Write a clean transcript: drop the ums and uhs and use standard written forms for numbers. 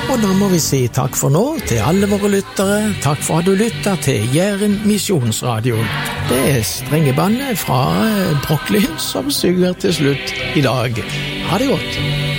Og da må vi si takk for nå til alle våre lyttere. Takk for at du lyttet til Jæren Misjonsradio. Det strengebandet fra Brooklyn som synger til slutt i dag. Ha det godt.